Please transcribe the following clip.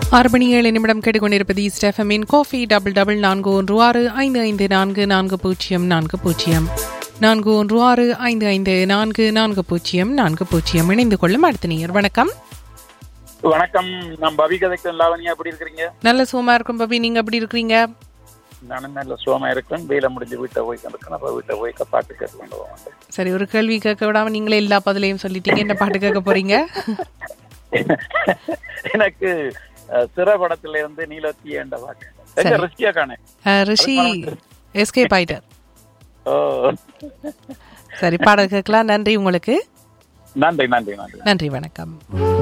6 மணி 7 நிமிடம் கேட்டுக்கொண்டிருப்பது ஈஸ்ட் எஃப்எம்மின் காஃபி டபுள் டபுள் 4164554440 இணைந்து கொள்ளும் அடுத்த நேயர். வணக்கம். வணக்கம், நான் பவி கதைக்கு. லாவணியா எப்படி இருக்கிறீங்க? நல்ல சுகமா இருக்கும் பவி, நீங்க எப்படி இருக்கிறீங்க? நானும் நல்ல சுகமா இருக்கேன். வேலை முடிஞ்சு வீட்டை போய் கிடக்கேன். வீட்டை போய் பாட்டு கேட்டு கொண்டு போவேன். சரி, ஒரு கேள்வி கேட்க விடாம நீங்களே எல்லா பதிலையும் சொல்லிட்டீங்க. என்ன பாட்டு கேட்க போறீங்க? எனக்கு சிற படத்துல இருந்து நீலத்தி என்ற பாட்டு ரிஷியா காணே. ரிஷி எஸ்கேப் ஆயிட்டார். ஓ சரி, பாடல் கேட்கலாம். நன்றி உங்களுக்கு. நன்றி நன்றி நன்றி நன்றி. வணக்கம்.